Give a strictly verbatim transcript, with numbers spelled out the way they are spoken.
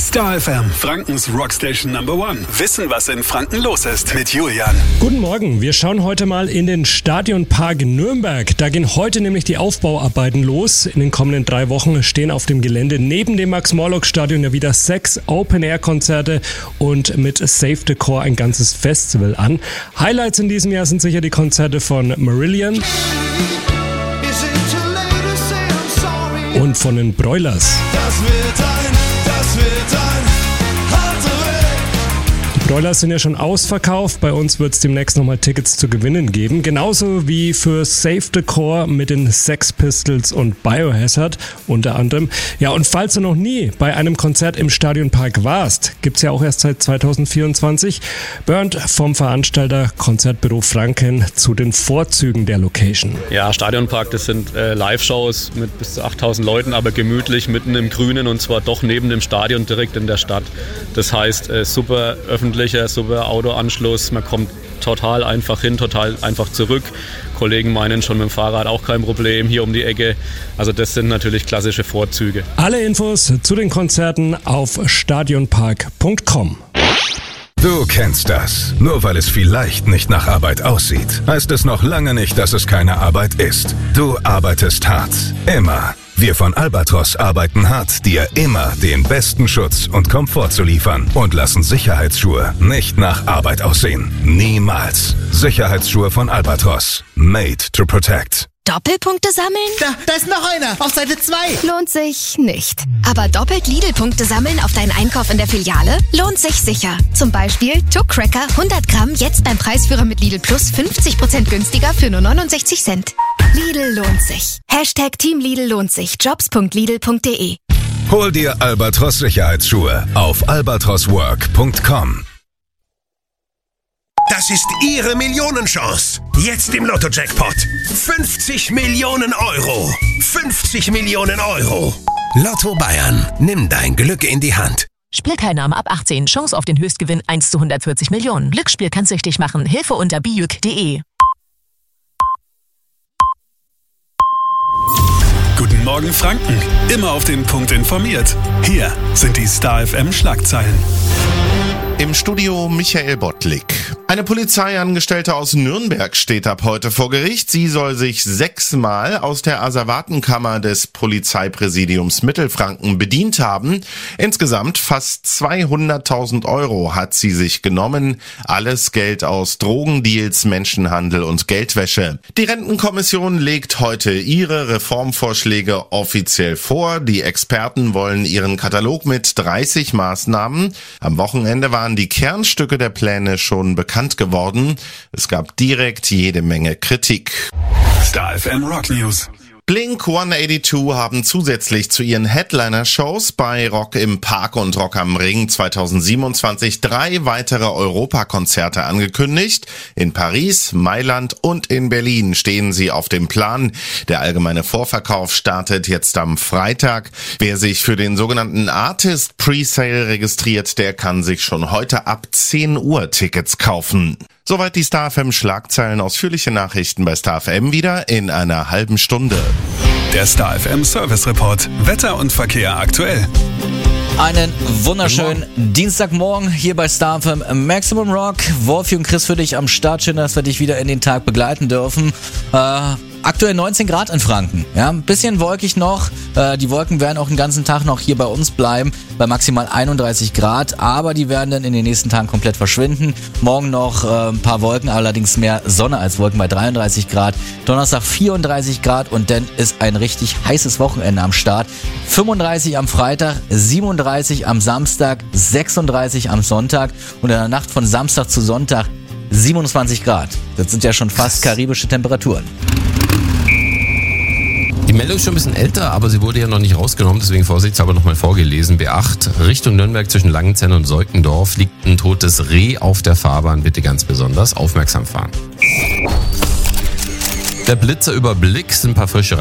Star F M, Frankens Rockstation Number One. Wissen, was in Franken los ist mit Julian. Guten Morgen, wir schauen heute mal in den Stadionpark Nürnberg. Da gehen heute nämlich die Aufbauarbeiten los. In den kommenden drei Wochen stehen auf dem Gelände neben dem Max-Morlock-Stadion ja wieder sechs Open-Air-Konzerte und mit Save the Core ein ganzes Festival an. Highlights in diesem Jahr sind sicher die Konzerte von Marillion und von den Broilers. Das wird ein, das wird ein harter Weg. Die Broilers sind ja schon ausverkauft. Bei uns wird es demnächst nochmal Tickets zu gewinnen geben. Genauso wie für Save the Core mit den Sex Pistols und Biohazard unter anderem. Ja, und falls du noch nie bei einem Konzert im Stadionpark warst, gibt's ja auch erst seit zwanzig vierundzwanzig, Bernd vom Veranstalter Konzertbüro Franken zu den Vorzügen der Location. Ja, Stadionpark, das sind äh, Live-Shows mit bis zu achttausend Leuten, aber gemütlich mitten im Grünen und zwar doch neben dem Stadion direkt in der Stadt. Das heißt, äh, super öffentlicher, super Autoanschluss, man kommt total einfach hin, total einfach zurück. Kollegen meinen schon mit dem Fahrrad auch kein Problem, hier um die Ecke. Also das sind natürlich klassische Vorzüge. Alle Infos zu den Konzerten auf stadionpark punkt com. Du kennst das. Nur weil es vielleicht nicht nach Arbeit aussieht, heißt es noch lange nicht, dass es keine Arbeit ist. Du arbeitest hart. Immer. Wir von Albatros arbeiten hart, dir immer den besten Schutz und Komfort zu liefern und lassen Sicherheitsschuhe nicht nach Arbeit aussehen. Niemals. Sicherheitsschuhe von Albatros. Made to protect. Doppelpunkte sammeln? Da, da ist noch einer, auf Seite zwei. Lohnt sich nicht. Aber doppelt Lidl-Punkte sammeln auf deinen Einkauf in der Filiale? Lohnt sich sicher. Zum Beispiel Tuck Cracker hundert Gramm jetzt beim Preisführer mit Lidl Plus fünfzig Prozent günstiger für nur neunundsechzig Cent. Lidl lohnt sich. Hashtag Team Lidl lohnt sich. jobs punkt lidl punkt de. Hol dir Albatros Sicherheitsschuhe auf albatros work punkt com. Das ist Ihre Millionenchance. Jetzt im Lotto-Jackpot. fünfzig Millionen Euro. fünfzig Millionen Euro. Lotto Bayern. Nimm dein Glück in die Hand. Spielteilnahme ab achtzehn. Chance auf den Höchstgewinn eins zu hundertvierzig Millionen. Glücksspiel kann süchtig machen. Hilfe unter bijuk punkt de. Guten Morgen Franken. Immer auf den Punkt informiert. Hier sind die Star F M Schlagzeilen. Im Studio Michael Bottlik. Eine Polizeiangestellte aus Nürnberg steht ab heute vor Gericht. Sie soll sich sechsmal aus der Asservatenkammer des Polizeipräsidiums Mittelfranken bedient haben. Insgesamt fast zweihunderttausend Euro hat sie sich genommen. Alles Geld aus Drogendeals, Menschenhandel und Geldwäsche. Die Rentenkommission legt heute ihre Reformvorschläge offiziell vor. Die Experten wollen ihren Katalog mit dreißig Maßnahmen. Am Wochenende waren die Kernstücke der Pläne schon bekannt geworden. Es gab direkt jede Menge Kritik. Star F M Rock News. Blink hundertachtzig haben zusätzlich zu ihren Headliner-Shows bei Rock im Park und Rock am Ring zwanzig siebenundzwanzig drei weitere Europakonzerte angekündigt. In Paris, Mailand und in Berlin stehen sie auf dem Plan. Der allgemeine Vorverkauf startet jetzt am Freitag. Wer sich für den sogenannten Artist Presale registriert, der kann sich schon heute ab zehn Uhr Tickets kaufen. Soweit die Star F M Schlagzeilen. Ausführliche Nachrichten bei Star F M wieder in einer halben Stunde. Der Star F M Service Report. Wetter und Verkehr aktuell. Einen wunderschönen Dienstagmorgen hier bei Star F M Maximum Rock. Wolfi und Chris für dich am Start. Schön, dass wir dich wieder in den Tag begleiten dürfen. Äh, aktuell neunzehn Grad in Franken. Ja, ein bisschen wolkig noch. Äh, die Wolken werden auch den ganzen Tag noch hier bei uns bleiben. Bei maximal einunddreißig Grad. Aber die werden dann in den nächsten Tagen komplett verschwinden. Morgen noch äh, ein paar Wolken, allerdings mehr Sonne als Wolken bei dreiunddreißig Grad. Donnerstag vierunddreißig Grad und dann ist ein richtig heißes Wochenende am Start. fünfunddreißig am Freitag, siebenunddreißig am Samstag, sechsunddreißig am Sonntag und in der Nacht von Samstag zu Sonntag siebenundzwanzig Grad. Das sind ja schon fast karibische Temperaturen. Die Meldung ist schon ein bisschen älter, aber sie wurde ja noch nicht rausgenommen, deswegen vorsichtshalber nochmal vorgelesen. B acht, Richtung Nürnberg zwischen Langenzenn und Seukendorf liegt ein totes Reh auf der Fahrbahn. Bitte ganz besonders aufmerksam fahren. Der Blitzer über Blick sind ein paar frische